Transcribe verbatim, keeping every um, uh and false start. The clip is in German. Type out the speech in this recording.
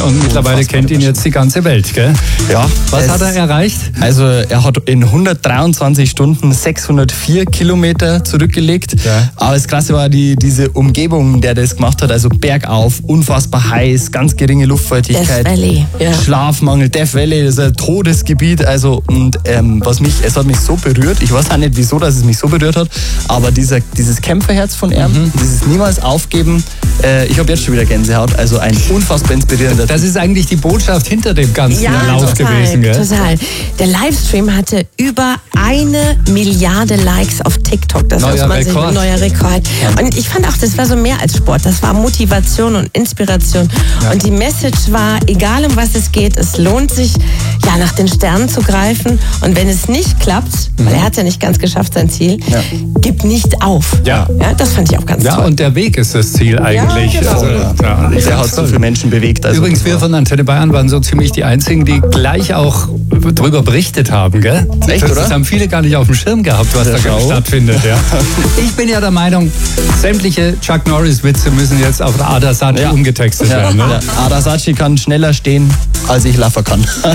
Und mittlerweile kennt ihn jetzt die ganze Welt, gell? Ja. Was hat er erreicht? Also er hat in hundertdreiundzwanzig Stunden sechshundertvier Kilometer zurückgelegt. Ja. Aber das Krasse war die, diese Umgebung, der das gemacht hat. Also bergauf, unfassbar heiß, ganz geringe Luftfeuchtigkeit. Death Valley, ja. Schlafmangel, Death Valley, das ist ein Todesgebiet. Also und ähm, was mich, es hat mich so berührt. Ich weiß auch nicht, wieso, dass es mich so berührt hat. Aber dieser, dieses Kämpferherz von ihm, mhm. dieses niemals aufgeben. Äh, ich habe jetzt schon wieder Gänsehaut. Also ein unfassbar inspirierender. Das ist eigentlich die Botschaft hinter dem ganzen ja, Lauf total, gewesen, gell? Total. Der Livestream hatte über eine Milliarde Likes auf TikTok. Das neuer muss man Rekord. Sich, ein neuer Rekord. Und ich fand auch, das war so mehr als Sport. Das war Motivation und Inspiration. Ja. Und die Message war, egal um was es geht, es lohnt sich, ja, nach den Sternen zu greifen. Und wenn es nicht klappt, mhm. weil er hat ja nicht ganz geschafft, sein Ziel, ja. gib nicht auf. Ja. Ja, das fand ich auch ganz ja, toll. Und der Weg ist das Ziel eigentlich. Ja, genau. Also, ja, der hat so viele Menschen bewegt. Also übrigens, wir von Antenne Bayern waren so ziemlich die Einzigen, die gleich auch drüber berichtet haben, gell? Echt, das, oder? Das haben viele gar nicht auf dem Schirm gehabt, was Der da Schau. stattfindet. Ja. Ich bin ja der Meinung, sämtliche Chuck Norris-Witze müssen jetzt auf Ada Saatchi ja. umgetextet ja. werden. Ne? Ja. Ada Saatchi kann schneller stehen, als ich laufen kann.